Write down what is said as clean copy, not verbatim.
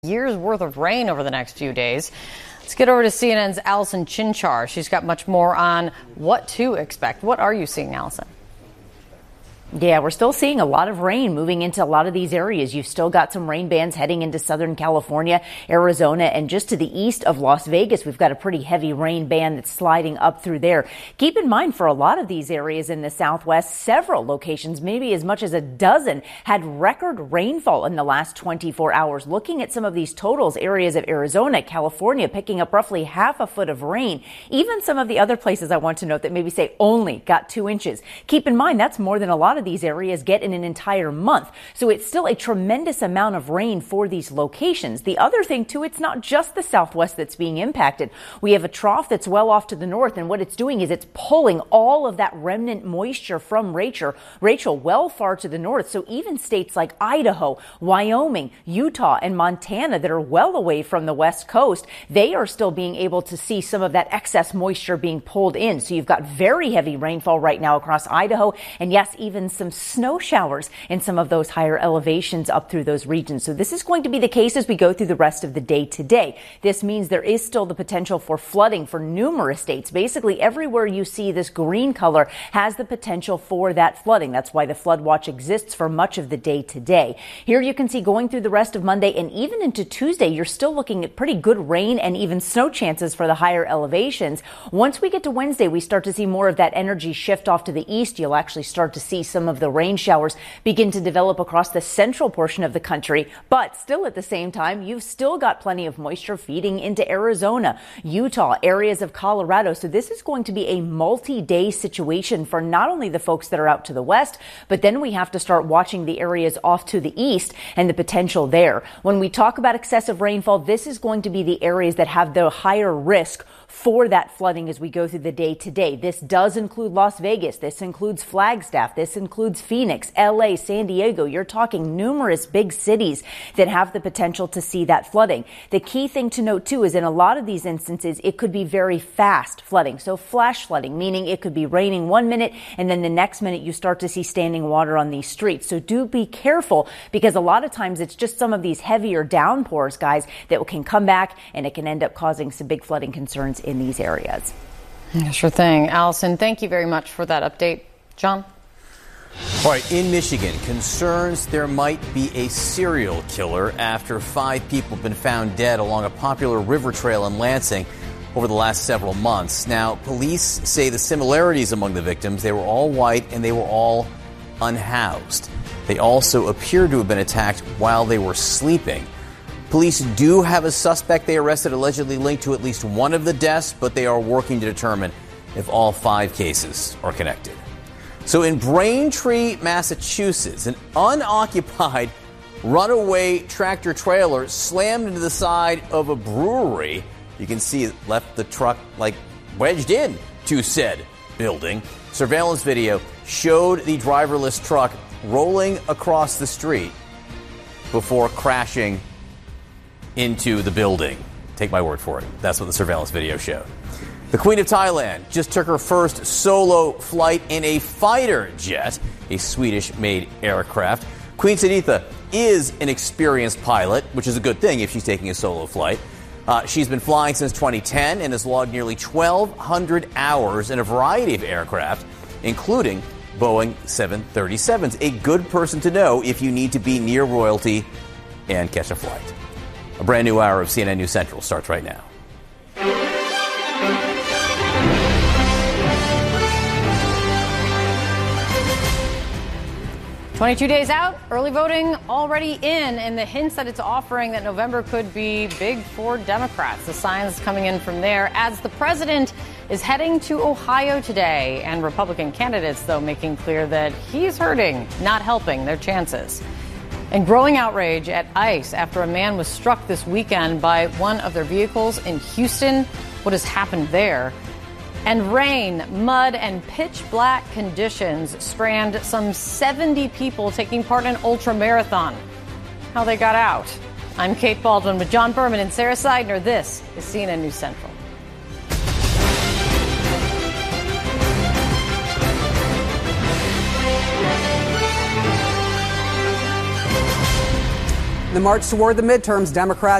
Years worth of rain over the next few days. Let's get over to CNN's Allison Chinchar. She's got much more on what to expect. What are you seeing, Allison? Yeah, we're still seeing a lot of rain moving into a lot of these areas. You've still got some rain bands heading into Southern California, Arizona, and just to the east of Las Vegas, we've got a pretty heavy rain band that's sliding up through there. Keep in mind, for a lot of these areas in the Southwest, several locations, maybe as much as a dozen, had record rainfall in the last 24 hours. Looking at some of these totals, areas of Arizona, California, picking up roughly half a foot of rain. Even some of the other places I want to note that maybe say only got 2 inches. Keep in mind, that's more than a lot of these areas get in an entire month. So it's still a tremendous amount of rain for these locations. The other thing, too, it's not just the Southwest that's being impacted. We have a trough that's well off to the north, and what it's doing is it's pulling all of that remnant moisture from Rachel well far to the north. So even states like Idaho, Wyoming, Utah, and Montana that are well away from the West Coast, they are still being able to see some of that excess moisture being pulled in. So you've got very heavy rainfall right now across Idaho, and yes, even some snow showers in some of those higher elevations up through those regions. So this is going to be the case as we go through the rest of the day today. This means there is still the potential for flooding for numerous states. Basically, everywhere you see this green color has the potential for that flooding. That's why the flood watch exists for much of the day today. Here you can see going through the rest of Monday and even into Tuesday, you're still looking at pretty good rain and even snow chances for the higher elevations. Once we get to Wednesday, we start to see more of that energy shift off to the east. You'll actually start to see some of the rain showers begin to develop across the central portion of the country. But still at the same time, you've still got plenty of moisture feeding into Arizona, Utah, areas of Colorado. So this is going to be a multi-day situation for not only the folks that are out to the west, but then we have to start watching the areas off to the east and the potential there. When we talk about excessive rainfall, this is going to be the areas that have the higher risk for that flooding as we go through the day today. This does include Las Vegas. This includes Flagstaff. This includes Phoenix, LA, San Diego. You're talking numerous big cities that have the potential to see that flooding. The key thing to note, too, is in a lot of these instances, it could be very fast flooding. So flash flooding, meaning it could be raining 1 minute and then the next minute you start to see standing water on these streets. So do be careful, because a lot of times it's just some of these heavier downpours, guys, that can come back and it can end up causing some big flooding concerns in these areas. Yeah, sure thing. Allison, thank you very much for that update. John? All right, in Michigan, concerns there might be a serial killer after 5 people have been found dead along a popular river trail in Lansing over the last several months. Now, police say the similarities among the victims, they were all white and they were all unhoused. They also appear to have been attacked while they were sleeping. Police do have a suspect they arrested allegedly linked to at least one of the deaths, but they are working to determine if all 5 cases are connected. So in Braintree, Massachusetts, an unoccupied runaway tractor trailer slammed into the side of a brewery. You can see it left the truck like wedged in to said building. Surveillance video showed the driverless truck rolling across the street before crashing into the building. Take my word for it. That's what the surveillance video showed. The Queen of Thailand just took her first solo flight in a fighter jet, a Swedish-made aircraft. Queen Sititha is an experienced pilot, which is a good thing if she's taking a solo flight. She's been flying since 2010 and has logged nearly 1,200 hours in a variety of aircraft, including Boeing 737s. A good person to know if you need to be near royalty and catch a flight. A brand new hour of CNN News Central starts right now. "22 days out, early voting already in, and the hints that it's offering that November could be big for Democrats. The signs coming in from there as the president is heading to Ohio today, and Republican candidates, though, making clear that he's hurting, not helping their chances. And growing outrage at ICE after a man was struck this weekend by one of their vehicles in Houston. What has happened there? And rain, mud, and pitch black conditions strand some 70 people taking part in an ultra marathon. How they got out. I'm Kate Baldwin with John Berman and Sarah Seidner. This is CNN News Central. the march toward the midterms, Democrats